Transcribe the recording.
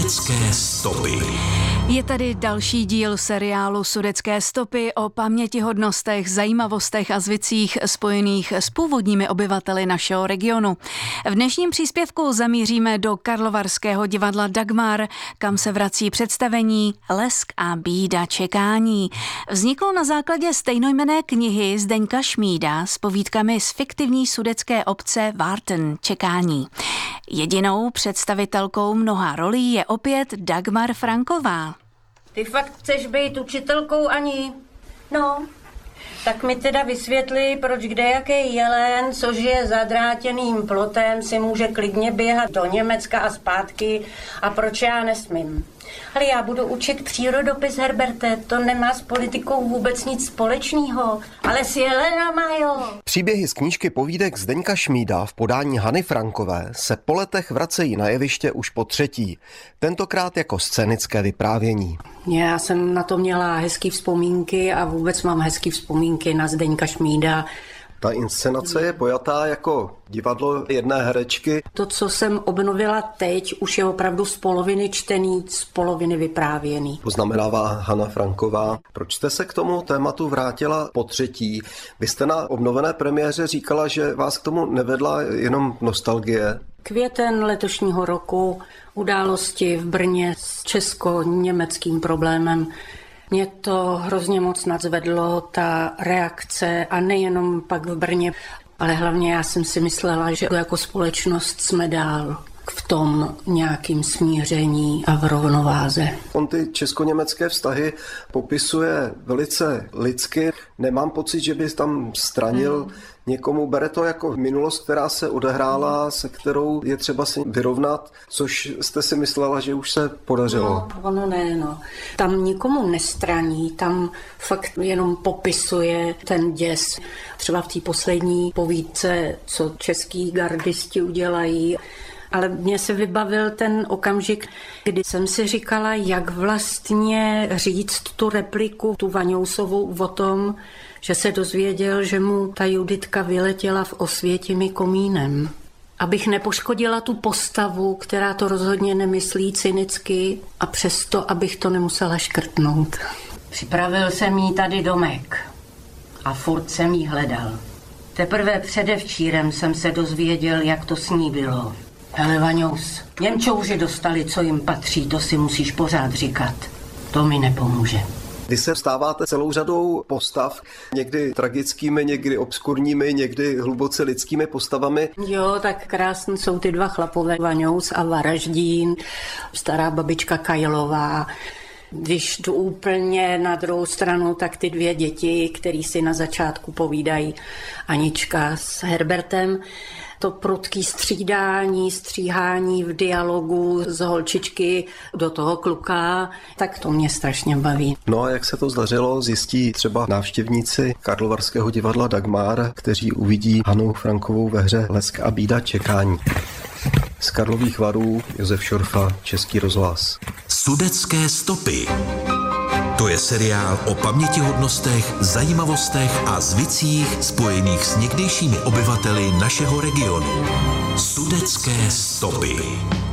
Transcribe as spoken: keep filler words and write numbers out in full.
Sudetské stopy. Je tady další díl seriálu Sudetské stopy o pamětihodnostech, zajímavostech a zvicích spojených s původními obyvateli našeho regionu. V dnešním příspěvku zamíříme do karlovarského divadla Dagmar, kam se vrací představení Lesk a bída čekání. Vzniklo na základě stejnojmenné knihy Zdeňka Šmída s povídkami z fiktivní sudetské obce Várten čekání. Jedinou představitelkou mnoha rolí je opět Dagmar Franková. Ty fakt chceš být učitelkou, Ani? No, tak mi teda vysvětli, proč kdejaký jelen, co žije zadrátěným plotem, si může klidně běhat do Německa a zpátky a proč já nesmím. Ale já budu učit přírodopis, Herberte, to nemá s politikou vůbec nic společného, ale s jelenama, jo. Příběhy z knížky povídek Zdeňka Šmída v podání Hany Frankové se po letech vracejí na jeviště už po třetí, tentokrát jako scénické vyprávění. Já jsem na to měla hezký vzpomínky a vůbec mám hezký vzpomínky na Zdeňka Šmída. Ta inscenace je pojatá jako divadlo jedné herečky. To, co jsem obnovila teď, už je opravdu z poloviny čtený, z poloviny vyprávěný. Poznamenává Hana Franková. Proč jste se k tomu tématu vrátila po třetí? Vy jste na obnovené premiéře říkala, že vás k tomu nevedla jenom nostalgie. Květen letošního roku, události v Brně s česko-německým problémem. Mě to hrozně moc nadzvedlo, ta reakce, a nejenom pak v Brně, ale hlavně já jsem si myslela, že jako společnost jsme dál v tom nějakým smíření a v rovnováze. On ty česko-německé vztahy popisuje velice lidsky. Nemám pocit, že by tam stranil hmm. někomu. Bere to jako minulost, která se odehrála, se kterou je třeba si vyrovnat, což jste si myslela, že už se podařilo. No, ono ne, no. Tam nikomu nestraní, tam fakt jenom popisuje ten děs. Třeba v té poslední povídce, co český gardisti udělají. Ale mně se vybavil ten okamžik, kdy jsem si říkala, jak vlastně říct tu repliku, tu Vaňousovou o tom, že se dozvěděl, že mu ta Juditka vyletěla v Osvětimi komínem. Abych nepoškodila tu postavu, která to rozhodně nemyslí cynicky, a přesto, abych to nemusela škrtnout. Připravil jsem jí tady domek a furt jsem jí hledal. Teprve předevčírem jsem se dozvěděl, jak to s ní bylo. Hele, Vaňous, Němčouři dostali, co jim patří, to si musíš pořád říkat. To mi nepomůže. Vy se stáváte celou řadou postav, někdy tragickými, někdy obskurními, někdy hluboce lidskými postavami. Jo, tak krásný jsou ty dva chlapové, Vaňous a Varaždín, stará babička Kajlová. Když jdu úplně na druhou stranu, tak ty dvě děti, který si na začátku povídají, Anička s Herbertem, to prudký střídání, stříhání v dialogu z holčičky do toho kluka, tak to mě strašně baví. No a jak se to zdařilo, zjistí třeba návštěvníci karlovarského divadla Dagmar, kteří uvidí Hanu Frankovou ve hře Lesk a bída čekání. Z Karlových Varů Josef Šorfa, Český rozhlas. Sudetské stopy. To je seriál o pamětihodnostech, zajímavostech a zvicích spojených s někdejšími obyvateli našeho regionu. Sudetské stopy.